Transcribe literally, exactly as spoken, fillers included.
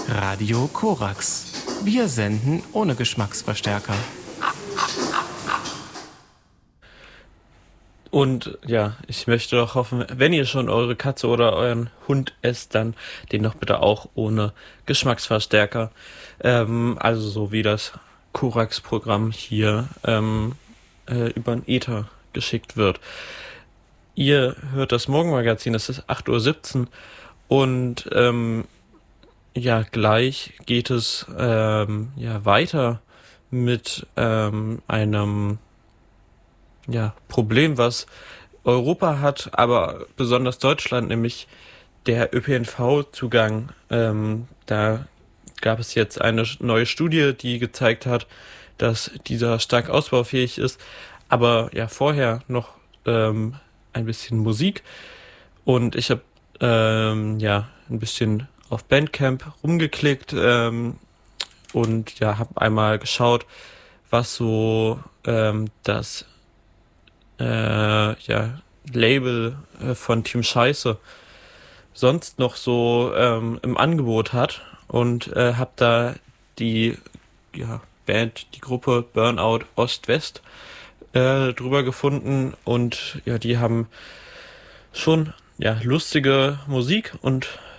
Radio Korax. Wir senden ohne Geschmacksverstärker. Und ja, ich möchte doch hoffen, wenn ihr schon eure Katze oder euren Hund esst, dann den doch bitte auch ohne Geschmacksverstärker. Ähm, also so wie das Korax-Programm hier ähm, äh, über den Äther geschickt wird. Ihr hört das Morgenmagazin, es ist acht Uhr siebzehn und ähm, ja, gleich geht es ähm, ja weiter mit ähm, einem ja, Problem, was Europa hat, aber besonders Deutschland, nämlich der Ö P N V-Zugang. Ähm, da gab es jetzt eine neue Studie, die gezeigt hat, dass dieser stark ausbaufähig ist. Aber ja, vorher noch ähm, ein bisschen Musik. Und ich habe ähm, ja ein bisschen auf Bandcamp rumgeklickt ähm, und ja, habe einmal geschaut, was so ähm, das äh, ja, Label äh, von Team Scheiße sonst noch so ähm, im Angebot hat und äh, habe da die ja, Band, die Gruppe Burnout Ost-West äh, drüber gefunden und ja, die haben schon ja lustige Musik und